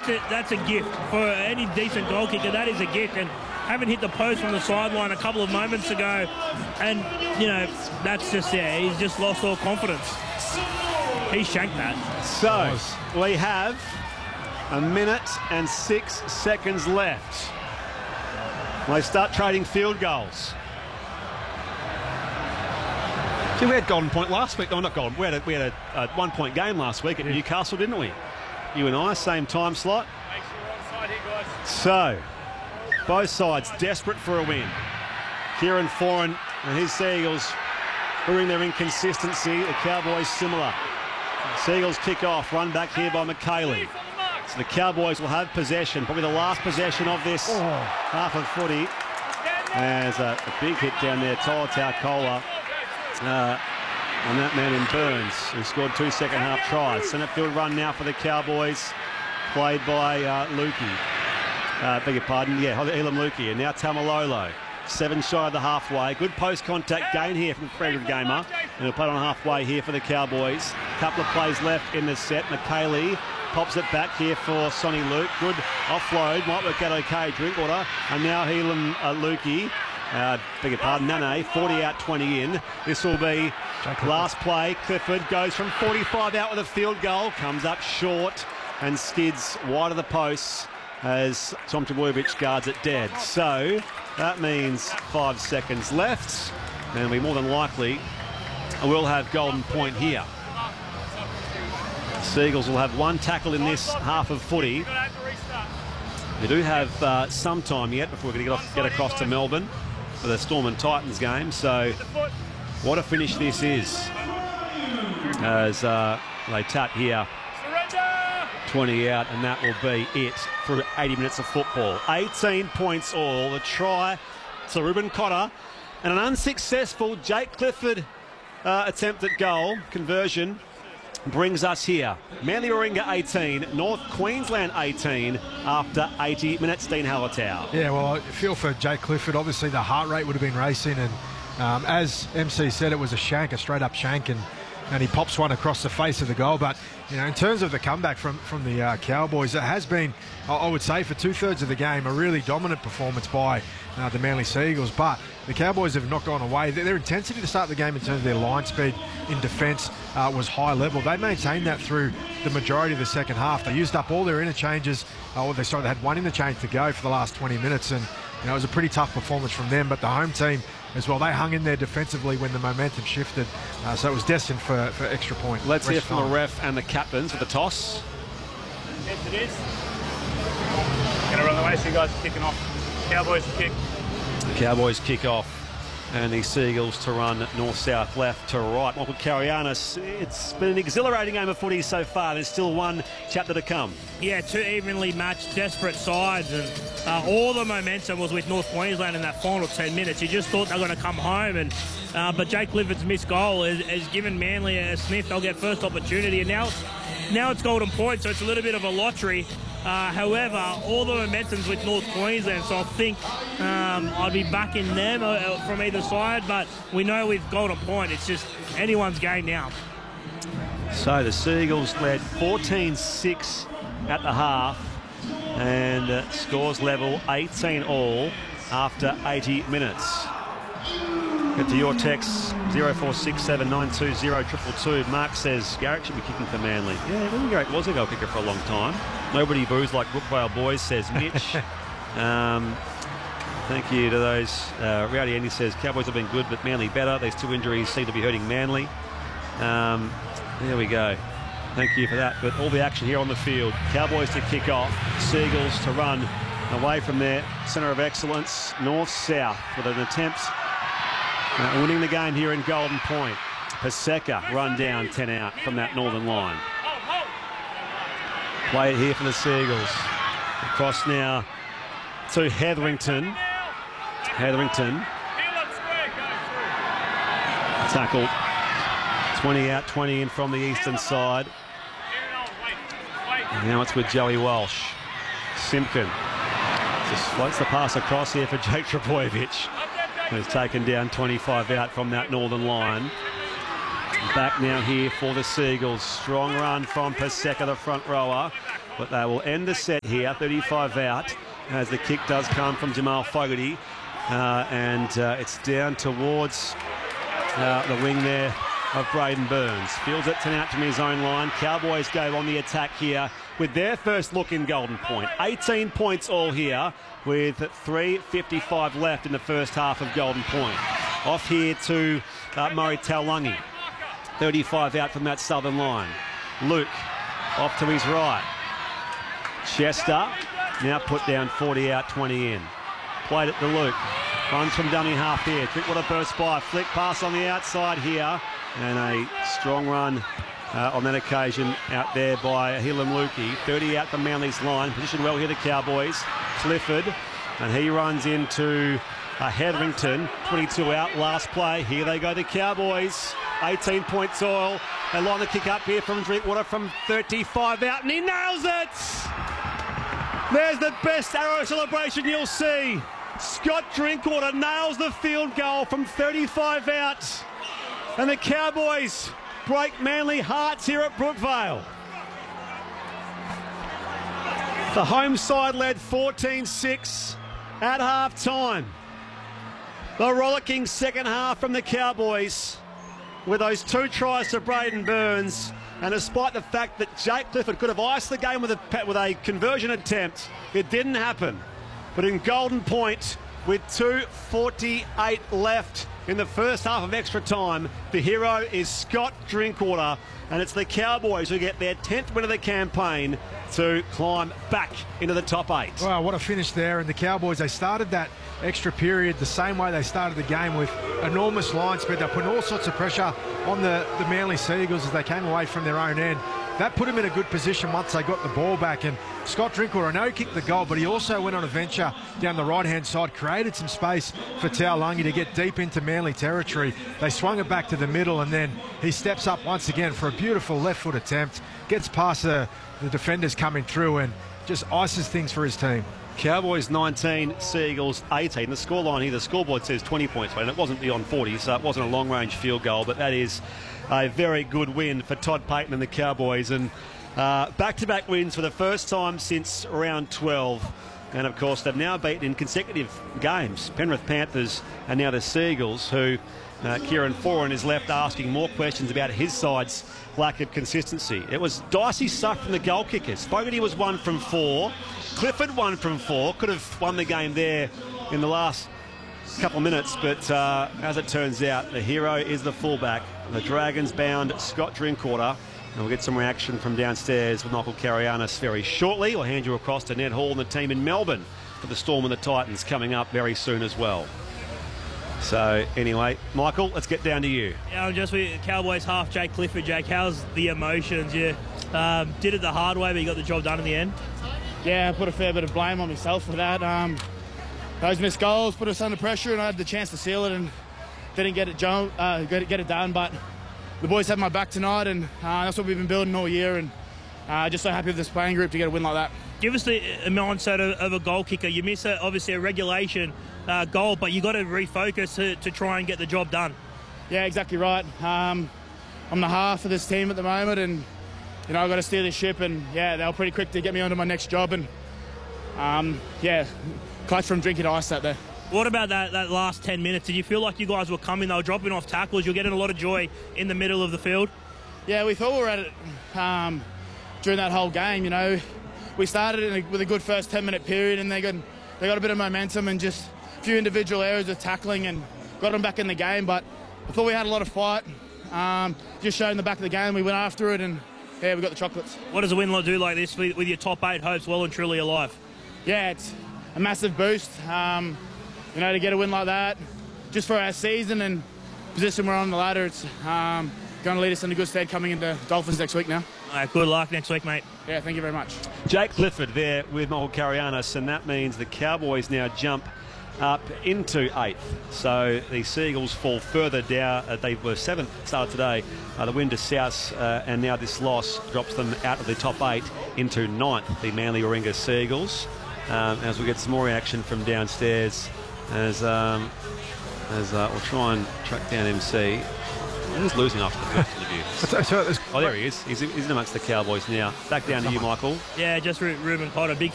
that's a gift for any decent goal kicker. That is a gift, and having hit the post from the sideline a couple of moments ago, and you know that's just he's just lost all confidence. He shanked that. So we have 1 minute and 6 seconds left. They start trading field goals. See, we had Golden Point last week. Oh, not Golden. We had a 1 point game last week at Newcastle, didn't we? You and I, same time slot. So, both sides desperate for a win. Kieran Foran and his Seagulls proving their inconsistency. The Cowboys similar. Seagulls kick off, run back here by McKaylee. So the Cowboys will have possession, probably the last possession of this half of footy. There's a big hit down there, Tolotau on that man in Burns, who scored 2 second-half tries. Centre field run now for the Cowboys, played by Lukey. Beg your pardon, Elam Lukey, and now Tamalolo. 7 shy of the halfway. Good post-contact gain here from Frederick Gamer. And he'll play on halfway here for the Cowboys. Couple of plays left in the set. McKaylee pops it back here for Sonny Luke. Good offload. Might work out okay. Drinkwater. And now Elam Lukey. Beg your pardon, Nane. 40 out, 20 in. This will be last play. Clifford goes from 45 out with a field goal. Comes up short and skids wide of the posts as Tom Trbojevic guards it dead. So that means 5 seconds left, and we more than likely will have Golden Point here. Seagulls will have 1 tackle in this half of footy. We do have some time yet before we're going to get across to Melbourne for the Storm and Titans game. So what a finish this is as they tap here. 20 out, and that will be it for 80 minutes of football. 18 points all. The try to Ruben Cotter and an unsuccessful Jake Clifford attempt at goal conversion brings us here. Manly Warringah 18, North Queensland 18 after 80 minutes. Dean Hallertau. Yeah, well, I feel for Jake Clifford. Obviously, the heart rate would have been racing, and as MC said, it was a shank, a straight-up shank, and he pops one across the face of the goal. But, you know, in terms of the comeback from the Cowboys, it has been, I would say, for 2/3 of the game, a really dominant performance by the Manly Seagulls. But the Cowboys have not gone away. Their intensity to start the game in terms of their line speed in defence was high level. They maintained that through the majority of the second half. They used up all their interchanges. They had 1 interchange to go for the last 20 minutes, and it was a pretty tough performance from them. But the home team as well, they hung in there defensively when the momentum shifted, so it was destined for extra point. Let's hear from the ref and the captains for the toss. Yes, it is. Going to run the way, so you guys are kicking off. Cowboys kick. The Cowboys kick off, and the Seagulls to run north-south, left to right. Michael Carianis, it's been an exhilarating game of footy so far. There's still one chapter to come. Yeah, 2 evenly matched, desperate sides, and all the momentum was with North Queensland in that final 10 minutes. You just thought they were going to come home, and but Jake Clifford's missed goal has given Manly a sniff. They'll get first opportunity, and now it's Golden Point, so it's a little bit of a lottery. However, all the momentum's with North Queensland, so I think I'd be backing them from either side, but we know with Golden Point, it's just anyone's game now. So the Seagulls led 14-6 at the half, and scores level 18 all after 80 minutes. Get to your text 0467 920 222. Mark says Garrett should be kicking for Manly. Yeah, William Garrett was a goal kicker for a long time. Nobody boos like Brookvale boys, says Mitch. Thank you to those. Rowdy Andy says Cowboys have been good, but Manly better. These 2 injuries seem to be hurting Manly. There we go. Thank you for that. But all the action here on the field. Cowboys to kick off. Seagulls to run away from their centre of excellence, north-south, with an attempt winning the game here in Golden Point. Paseka run down 10 out from that northern line. Play it here for the Seagulls. Across now to Hetherington. Hetherington. Tackled. 20 out, 20 in from the eastern side. And now it's with Joey Walsh. Simpkin just floats the pass across here for Jake Trbojevic, who's taken down 25 out from that northern line. Back now here for the Seagulls. Strong run from Paseka, the front rower. but they will end the set here, 35 out, as the kick does come from Jamal Fogarty. It's down towards the wing there of Braden Burns. Fields it out from his own line. Cowboys go on the attack here with their first look in Golden Point. 18 points all here with 3:55 left in the first half of Golden Point. Off here to Murray Taulagi. 35 out from that southern line. Luke off to his right. Chester now put down 40 out, 20 in. Played it to Luke. Runs from dummy half here. Drinkwater bursts by. Flick pass on the outside here. And a strong run on that occasion out there by Hilam Lukey. 30 out from Manly's line. Positioned well here, the Cowboys. Clifford. And he runs into Hetherington. 22 out. Last play. Here they go, the Cowboys. 18 points all. They line the kick up here from Drinkwater from 35 out. And he nails it! There's the best arrow celebration you'll see. Scott Drinkwater nails the field goal from 35 out. And the Cowboys break Manly hearts here at Brookvale. The home side led 14-6 at half time. The rollicking second half from the Cowboys with those 2 tries to Braden Burns. And despite the fact that Jake Clifford could have iced the game with a conversion attempt, it didn't happen. But in Golden Point, with 2:48 left in the first half of extra time, the hero is Scott Drinkwater. And it's the Cowboys who get their 10th win of the campaign to climb back into the top 8. Wow, what a finish there. And the Cowboys, they started that extra period the same way they started the game, with enormous line speed. They're putting all sorts of pressure on the Manly Seagulls as they came away from their own end. That put him in a good position once they got the ball back. And Scott Drinkwater, I know he kicked the goal, but he also went on a venture down the right-hand side, created some space for Taulagi to get deep into Manly territory. They swung it back to the middle, and then he steps up once again for a beautiful left-foot attempt, gets past the defenders coming through, and just ices things for his team. Cowboys 19, Seagulls 18. The scoreline here, the scoreboard says 20 points, and it wasn't beyond 40, so it wasn't a long-range field goal, but that is a very good win for Todd Payten and the Cowboys. And back-to-back wins for the first time since round 12. And, of course, they've now beaten in consecutive games Penrith Panthers and now the Seagulls, who Kieran Foran is left asking more questions about his side's lack of consistency. It was dicey stuff from the goal kickers. Fogarty was 1 from 4. Clifford 1 from 4. Could have won the game there in the last couple of minutes, but as it turns out, the hero is the fullback. The Dragons bound Scott Drinkwater. And we'll get some reaction from downstairs with Michael Carianis very shortly. We'll hand you across to Ned Hall and the team in Melbourne for the Storm and the Titans coming up very soon as well. So, anyway, Michael, let's get down to you. Yeah, I'm just with Cowboys half, Jake Clifford. Jake, how's the emotions? You did it the hard way, but you got the job done in the end. Yeah, I put a fair bit of blame on myself for that. Those missed goals put us under pressure, and I had the chance to seal it and didn't get it done. But the boys had my back tonight, and that's what we've been building all year. And just so happy with this playing group to get a win like that. Give us the mindset of a goal kicker. You miss obviously a regulation goal, but you got to refocus to try and get the job done. Yeah, exactly right. I'm the half of this team at the moment, and you know, I've got to steer this ship. And yeah, they were pretty quick to get me onto my next job. And yeah, clutch from drinking ice that there. What about that last 10 minutes? Did you feel like you guys were coming? They were dropping off tackles. You're getting a lot of joy in the middle of the field. Yeah, we thought we were at it during that whole game. You know, we started with a good first 10-minute period, and they got a bit of momentum and just a few individual areas of tackling and got them back in the game. But I thought we had a lot of fight. Just showed in the back of the game, we went after it, and yeah, we got the chocolates. What does a win do like this with your top 8 hopes well and truly alive? Yeah, it's a massive boost. You know, to get a win like that, just for our season and position we're on the ladder, it's going to lead us in a good stead coming into Dolphins next week now. All right, good luck next week, mate. Yeah, thank you very much. Jake Clifford there with Michael Carianis, and that means the Cowboys now jump up into 8th. So the Seagulls fall further down. They were 7th start today. The win to South, and now this loss drops them out of the top 8 into 9th, the Manly Warringah Seagulls. As we get some more reaction from downstairs, as we'll try and track down MC. He's losing after the first interview. Oh, there he is. He's in amongst the Cowboys now. Back down to you, Michael. Yeah, just Ruben Cotter, big